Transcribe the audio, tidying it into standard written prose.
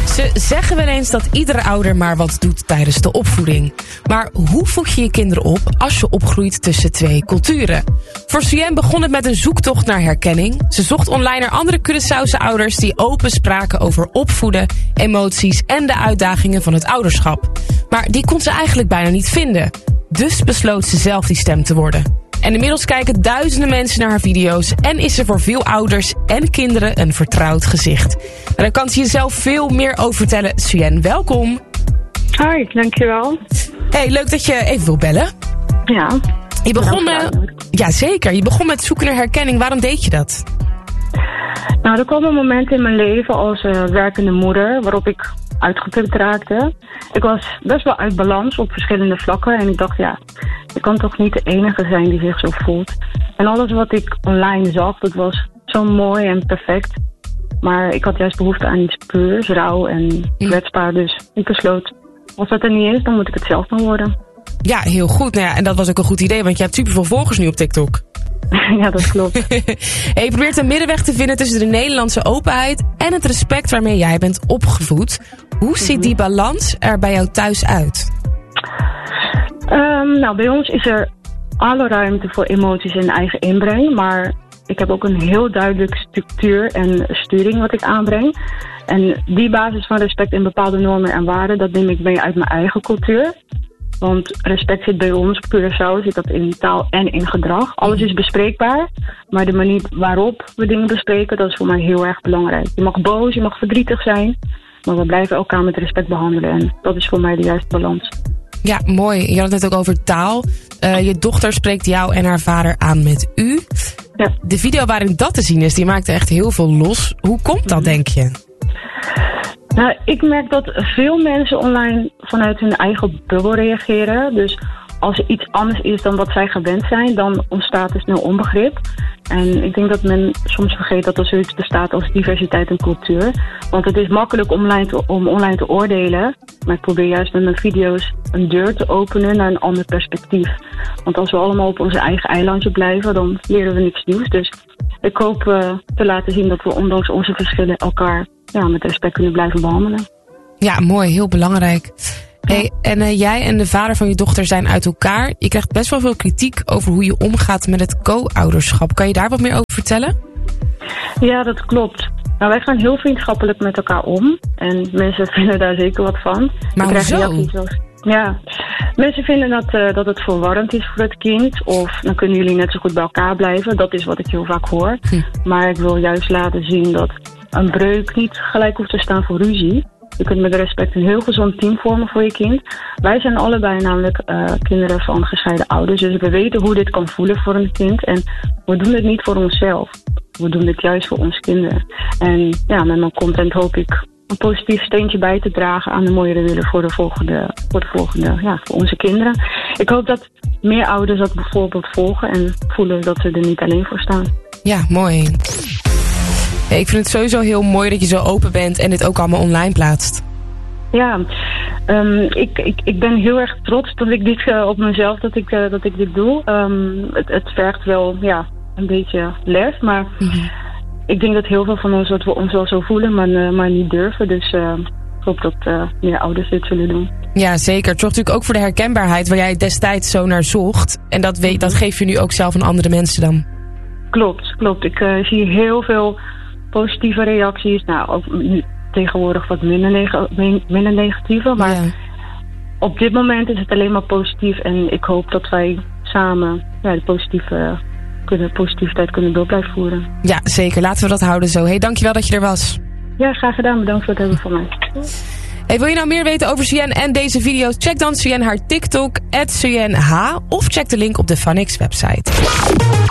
Ze zeggen wel eens dat iedere ouder maar wat doet tijdens de opvoeding. Maar hoe voed je je kinderen op als je opgroeit tussen twee culturen? Voor Suyenne begon het met een zoektocht naar herkenning. Ze zocht online naar andere Curaçaose ouders die open spraken over opvoeden, emoties en de uitdagingen van het ouderschap. Maar die kon ze eigenlijk bijna niet vinden. Dus besloot ze zelf die stem te worden. En inmiddels kijken duizenden mensen naar haar video's en is ze voor veel ouders en kinderen een vertrouwd gezicht. En daar kan ze je zelf veel meer over vertellen. Suyenne, welkom. Hoi, dankjewel. Hey, leuk dat je even wil bellen. Ja. Je begon, zeker. Je begon met zoeken naar herkenning. Waarom deed je dat? Nou, er kwam een moment in mijn leven als werkende moeder waarop ik uitgeput raakte. Ik was best wel uit balans op verschillende vlakken en ik dacht, ik kan toch niet de enige zijn die zich zo voelt. En alles wat ik online zag, dat was zo mooi en perfect. Maar ik had juist behoefte aan iets puurs, rauw en kwetsbaar. Dus ik besloot, als dat er niet is, dan moet ik het zelf maar worden. Ja, heel goed. Nou ja, en dat was ook een goed idee, want je hebt superveel volgers nu op TikTok. Ja, dat klopt. Hey, je probeert een middenweg te vinden tussen de Nederlandse openheid en het respect waarmee jij bent opgevoed. Hoe ziet die balans er bij jou thuis uit? Nou, bij ons is er alle ruimte voor emoties en eigen inbreng. Maar ik heb ook een heel duidelijke structuur en sturing wat ik aanbreng. En die basis van respect en bepaalde normen en waarden, dat neem ik mee uit mijn eigen cultuur. Want respect zit bij ons op Curaçao, zit dat in taal en in gedrag. Alles is bespreekbaar, maar de manier waarop we dingen bespreken, dat is voor mij heel erg belangrijk. Je mag boos, je mag verdrietig zijn, maar we blijven elkaar met respect behandelen. En dat is voor mij de juiste balans. Ja, mooi. Je had het net ook over taal. Je dochter spreekt jou en haar vader aan met u. Ja. De video waarin dat te zien is, die maakte echt heel veel los. Hoe komt dat, denk je? Nou, ik merk dat veel mensen online vanuit hun eigen bubbel reageren. Dus als er iets anders is dan wat zij gewend zijn, dan ontstaat er snel onbegrip. En ik denk dat men soms vergeet dat er zoiets bestaat als diversiteit en cultuur. Want het is makkelijk om online te oordelen. Maar ik probeer juist met mijn video's een deur te openen naar een ander perspectief. Want als we allemaal op onze eigen eilandje blijven, dan leren we niks nieuws. Dus ik hoop te laten zien dat we ondanks onze verschillen elkaar met respect kunnen blijven behandelen. Ja, mooi. Heel belangrijk. Hey, en jij en de vader van je dochter zijn uit elkaar. Je krijgt best wel veel kritiek over hoe je omgaat met het co-ouderschap. Kan je daar wat meer over vertellen? Ja, dat klopt. Nou, wij gaan heel vriendschappelijk met elkaar om. En mensen vinden daar zeker wat van. Maar hoezo? Mensen vinden dat het verwarrend is voor het kind. Of dan kunnen jullie net zo goed bij elkaar blijven. Dat is wat ik heel vaak hoor. Maar ik wil juist laten zien dat een breuk niet gelijk hoeft te staan voor ruzie. Je kunt met respect een heel gezond team vormen voor je kind. Wij zijn allebei namelijk kinderen van gescheiden ouders. Dus we weten hoe dit kan voelen voor een kind. En we doen het niet voor onszelf. We doen dit juist voor onze kinderen. En met mijn content hoop ik een positief steentje bij te dragen aan de mooiere willen voor onze kinderen. Ik hoop dat meer ouders dat bijvoorbeeld volgen en voelen dat ze er niet alleen voor staan. Ja, mooi. Ik vind het sowieso heel mooi dat je zo open bent en dit ook allemaal online plaatst. Ja, ik ben heel erg trots dat ik dit op mezelf dat ik dit doe. Het vergt wel een beetje lef, maar ik denk dat heel veel van ons dat we ons wel zo voelen, maar niet durven. Dus ik hoop dat meer ouders dit zullen doen. Ja, zeker. Het zorgt natuurlijk ook voor de herkenbaarheid waar jij destijds zo naar zocht. En dat geef je nu ook zelf aan andere mensen dan. Klopt. Ik zie heel veel positieve reacties. Nou, ook tegenwoordig wat minder negatieve. Maar op dit moment is het alleen maar positief. En ik hoop dat wij samen de positiviteit kunnen door blijven voeren. Ja, zeker. Laten we dat houden zo. Hey, dankjewel dat je er was. Ja, graag gedaan. Bedankt voor het hebben van mij. Hey, wil je nou meer weten over Suyenne en deze video's? Check dan Suyenne haar TikTok, @SuyenneH, of check de link op de Phonix website.